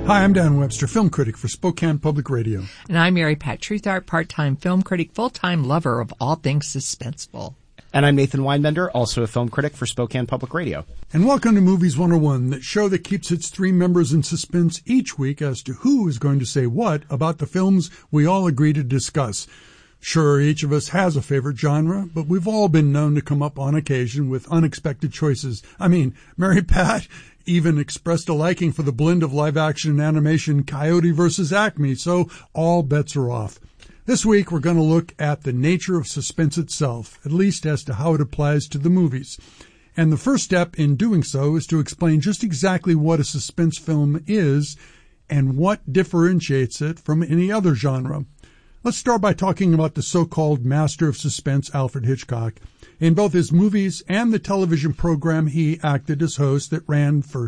Hi, I'm Dan Webster, film critic for Spokane Public Radio. And I'm Mary Pat Truthart, part-time film critic, full-time lover of all things suspenseful. And I'm Nathan Weinbender, also a film critic for Spokane Public Radio. And welcome to Movies 101, that show that keeps its three members in suspense each week as to who is going to say what about the films we all agree to discuss. Sure, each of us has a favorite genre, but we've all been known to come up on occasion with unexpected choices. I mean, Mary Pat even expressed a liking for the blend of live-action and animation Coyote vs. Acme, so all bets are off. This week, we're going to look at the nature of suspense itself, at least as to how it applies to the movies. And the first step in doing so is to explain just exactly what a suspense film is and what differentiates it from any other genre. Let's start by talking about the so-called master of suspense, Alfred Hitchcock. In both his movies and the television program he acted as host that ran for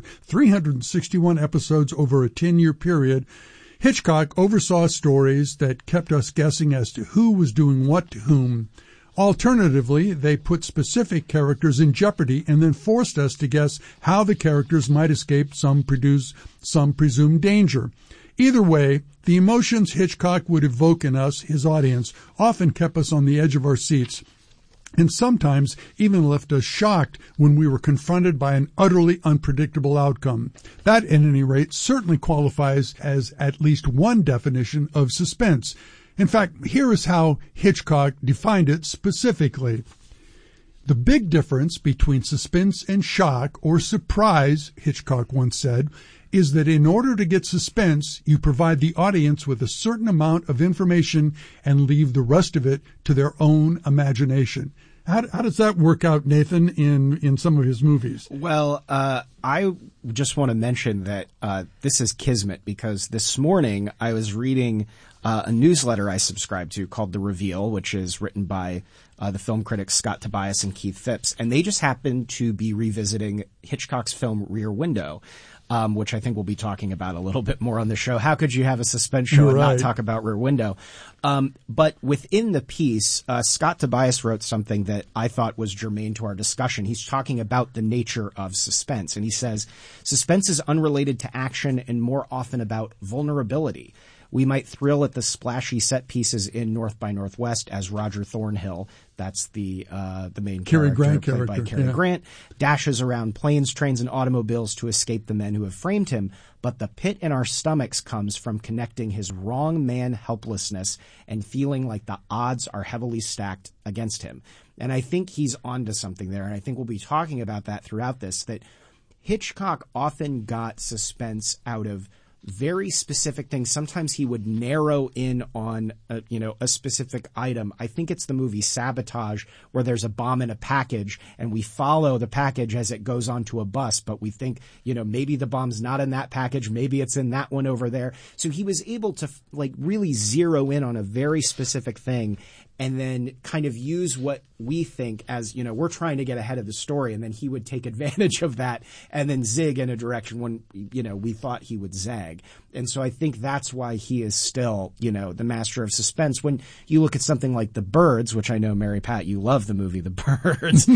361 episodes over a 10-year period, Hitchcock oversaw stories that kept us guessing as to who was doing what to whom. Alternatively, they put specific characters in jeopardy and then forced us to guess how the characters might escape some presumed danger. Either way, the emotions Hitchcock would evoke in us, his audience, often kept us on the edge of our seats, and sometimes even left us shocked when we were confronted by an utterly unpredictable outcome. That, at any rate, certainly qualifies as at least one definition of suspense. In fact, here is how Hitchcock defined it specifically. The big difference between suspense and shock, or surprise, Hitchcock once said, is that in order to get suspense, you provide the audience with a certain amount of information and leave the rest of it to their own imagination. How does that work out, Nathan, in some of his movies? Well, I just want to mention that this is kismet, because this morning I was reading a newsletter I subscribe to called The Reveal, which is written by the film critics Scott Tobias and Keith Phipps, and they just happened to be revisiting Hitchcock's film Rear Window, which I think we'll be talking about a little bit more on the show. How could you have a suspense show and not talk about Rear Window? But within the piece, Scott Tobias wrote something that I thought was germane to our discussion. He's talking about the nature of suspense, and he says, suspense is unrelated to action and more often about vulnerability. We might thrill at the splashy set pieces in North by Northwest as Roger Thornhill, that's the main Cary character, Grant played by Cary Grant, dashes around planes, trains, and automobiles to escape the men who have framed him. But the pit in our stomachs comes from connecting his wrong man helplessness and feeling like the odds are heavily stacked against him. And I think he's onto something there, and I think we'll be talking about that throughout this, that Hitchcock often got suspense out of very specific things. Sometimes he would narrow in on a specific item. I think it's the movie Sabotage, where there's a bomb in a package and we follow the package as it goes onto a bus, but we think, maybe the bomb's not in that package, maybe it's in that one over there. So he was able to really zero in on a very specific thing and then kind of use what we think as, we're trying to get ahead of the story, and then he would take advantage of that and then zig in a direction when, we thought he would zag. And so I think that's why he is still, the master of suspense. When you look at something like The Birds, which I know, Mary Pat, you love the movie The Birds.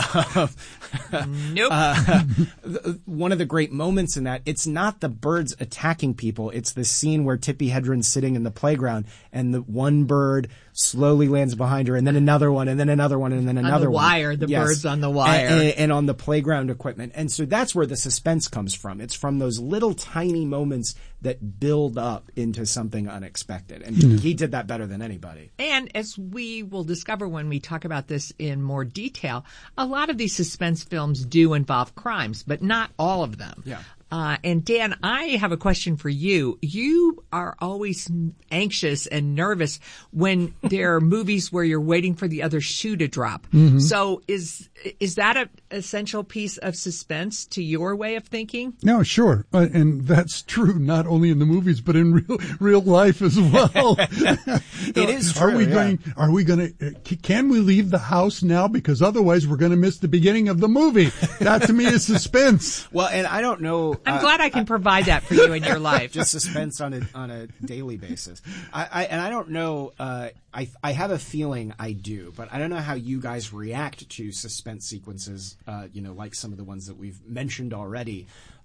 Nope. One of the great moments in that, it's not the birds attacking people. It's the scene where Tippi Hedren's sitting in the playground and the one bird slowly lands behind her, and then another one, and then another one, and then another one. On the wire, the birds on the wire. And on the playground equipment. And so that's where the suspense comes from. It's from those little tiny moments that build up into something unexpected. And he did that better than anybody. And as we will discover when we talk about this in more detail, a lot of these suspense films do involve crimes, but not all of them. Yeah. And Dan, I have a question for you. You are always anxious and nervous when there are movies where you're waiting for the other shoe to drop. Mm-hmm. So is that an essential piece of suspense to your way of thinking? No, sure. And that's true not only in the movies, but in real life as well. It is true. Can we leave the house now? Because otherwise we're going to miss the beginning of the movie. That to me is suspense. Well, and I don't know. I'm glad I can provide that for you in your life. Just suspense on a daily basis. I don't know. I have a feeling I do, but I don't know how you guys react to suspense sequences. Like some of the ones that we've mentioned already.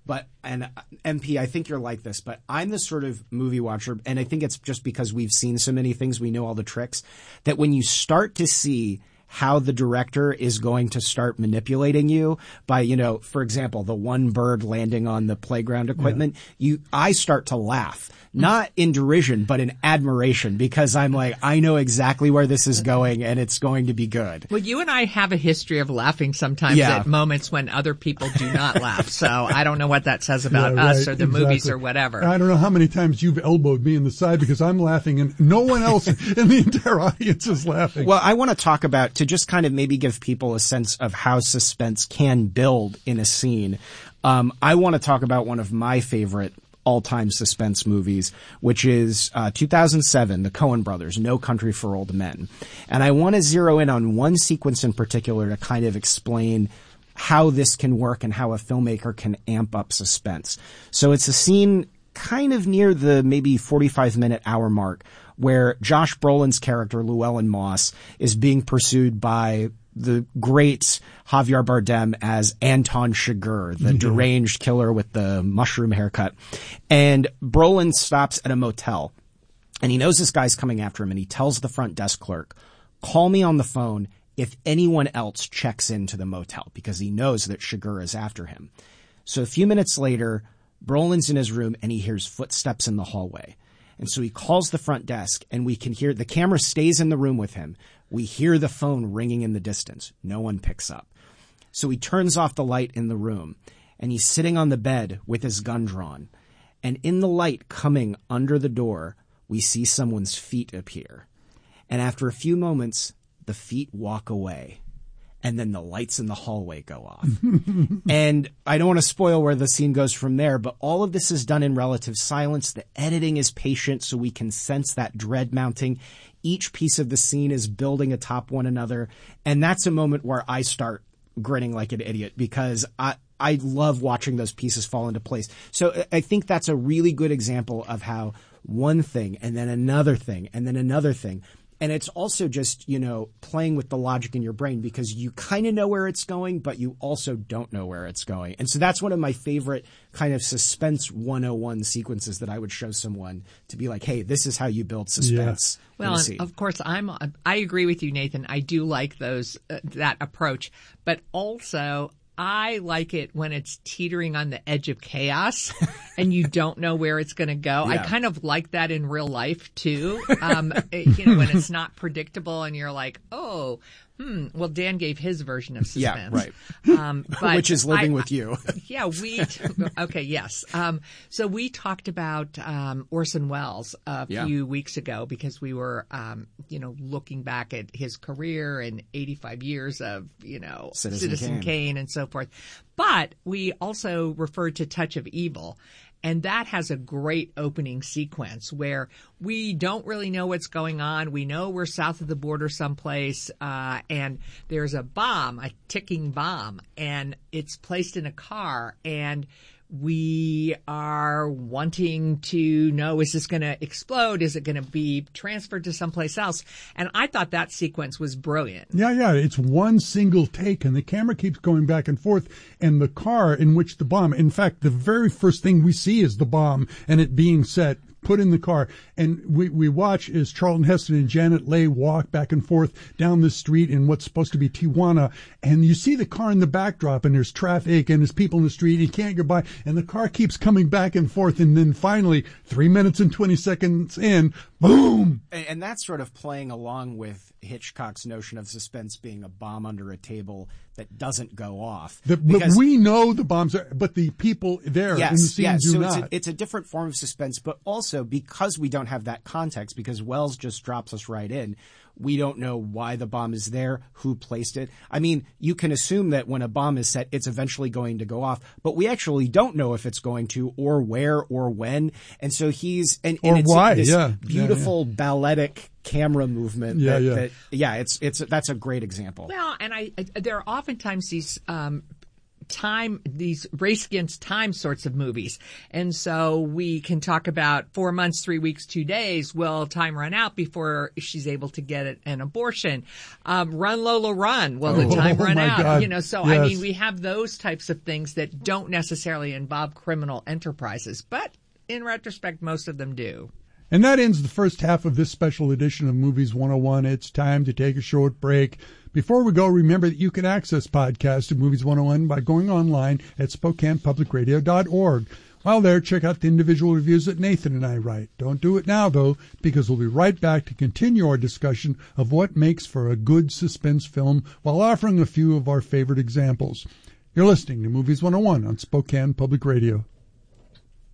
But, and MP, I think you're like this, but I'm the sort of movie watcher, and I think it's just because we've seen so many things, we know all the tricks, that when you start to see how the director is going to start manipulating you by, you know, for example, the one bird landing on the playground equipment, I start to laugh. Not in derision, but in admiration, because I'm like, I know exactly where this is going and it's going to be good. Well, you and I have a history of laughing sometimes at moments when other people do not laugh. So I don't know what that says about us or the movies or whatever. I don't know how many times you've elbowed me in the side because I'm laughing and no one else in the entire audience is laughing. Well, I want to talk about, to just kind of maybe give people a sense of how suspense can build in a scene. I want to talk about one of my favorite all-time suspense movies, which is 2007, the Coen brothers, No Country for Old Men. And I want to zero in on one sequence in particular to kind of explain how this can work and how a filmmaker can amp up suspense. So it's a scene kind of near the maybe 45-minute hour mark where Josh Brolin's character, Llewellyn Moss, is being pursued by the great Javier Bardem as Anton Chigurh, the deranged killer with the mushroom haircut. And Brolin stops at a motel, and he knows this guy's coming after him, and he tells the front desk clerk, call me on the phone if anyone else checks into the motel, because he knows that Chigurh is after him. So a few minutes later, Brolin's in his room, and he hears footsteps in the hallway. And so he calls the front desk, and we can hear, the camera stays in the room with him. We hear the phone ringing in the distance. No one picks up. So he turns off the light in the room, and he's sitting on the bed with his gun drawn. And in the light coming under the door, we see someone's feet appear. And after a few moments, the feet walk away. And then the lights in the hallway go off. And I don't want to spoil where the scene goes from there, but all of this is done in relative silence. The editing is patient so we can sense that dread mounting. Each piece of the scene is building atop one another. And that's a moment where I start grinning like an idiot because I love watching those pieces fall into place. So I think that's a really good example of how one thing and then another thing and then another thing. And it's also just, you know, playing with the logic in your brain because you kind of know where it's going, but you also don't know where it's going. And so that's one of my favorite kind of suspense 101 sequences that I would show someone to be like, hey, this is how you build suspense. Yeah. Well, and of course, I agree with you, Nathan. I do like those that approach, but also I like it when it's teetering on the edge of chaos and you don't know where it's going to go. Yeah. I kind of like that in real life too. You know, when it's not predictable and you're like, oh, well, Dan gave his version of suspense. Yeah, right. But which is living with you. Yeah, okay, yes. So we talked about Orson Welles a few weeks ago because we were, you know, looking back at his career and 85 years of, you know, Citizen Kane and so forth. But we also referred to Touch of Evil. And that has a great opening sequence where we don't really know what's going on. We know we're south of the border someplace, and there's a bomb, a ticking bomb, and it's placed in a car, and we are wanting to know, is this going to explode? Is it going to be transferred to someplace else? And I thought that sequence was brilliant. Yeah. It's one single take, and the camera keeps going back and forth, and the car in which the bomb, in fact, the very first thing we see is the bomb and it being set, put in the car. And we watch as Charlton Heston and Janet Leigh walk back and forth down the street in what's supposed to be Tijuana. And you see the car in the backdrop and there's traffic and there's people in the street. You can't get by. And the car keeps coming back and forth. And then finally, 3 minutes and 20 seconds in, boom. And that's sort of playing along with Hitchcock's notion of suspense being a bomb under a table that doesn't go off. But we know the bombs are, but the people there in the scene do not. It's a different form of suspense, but also because we don't have that context, because Wells just drops us right in, we don't know why the bomb is there, who placed it. I mean, you can assume that when a bomb is set, it's eventually going to go off, but we actually don't know if it's going to, or where, or when. And so he's, and it's why, this beautiful balletic camera movement. That's a great example. Well, and there are oftentimes these these race against time sorts of movies. And so we can talk about 4 months, 3 weeks, 2 days. Will time run out before she's able to get an abortion? Run, Lola, run. Will the time run out? God. So Yes. I mean, we have those types of things that don't necessarily involve criminal enterprises, but in retrospect, most of them do. And that ends the first half of this special edition of Movies 101. It's time to take a short break. Before we go, remember that you can access podcasts of Movies 101 by going online at SpokanePublicRadio.org. While there, check out the individual reviews that Nathan and I write. Don't do it now, though, because we'll be right back to continue our discussion of what makes for a good suspense film while offering a few of our favorite examples. You're listening to Movies 101 on Spokane Public Radio.